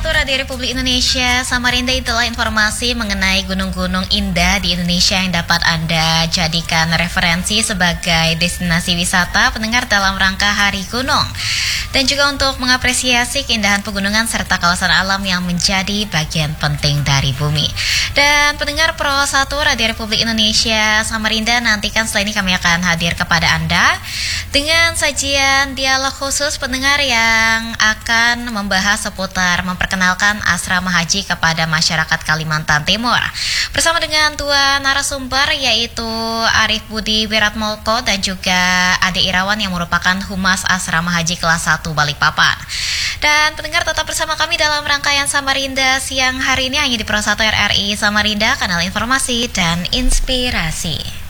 1 Radio Republik Indonesia, Samarinda, itulah informasi mengenai gunung-gunung indah di Indonesia yang dapat Anda jadikan referensi sebagai destinasi wisata pendengar dalam rangka Hari Gunung. Dan juga untuk mengapresiasi keindahan pegunungan serta kawasan alam yang menjadi bagian penting dari bumi. Dan pendengar Pro 1 Radio Republik Indonesia Samarinda, nantikan setelah ini kami akan hadir kepada Anda dengan sajian dialog khusus pendengar yang akan membahas seputar memperkenalkan asrama haji kepada masyarakat Kalimantan Timur. Bersama dengan dua narasumber yaitu Arif Budi Wiratmoko dan juga Ade Irawan yang merupakan Humas Asrama Haji Kelas 1 Balikpapan. Dan pendengar tetap bersama kami dalam rangkaian Samarinda siang hari ini hanya di Pro 1 RRI Samarinda, kanal informasi dan inspirasi.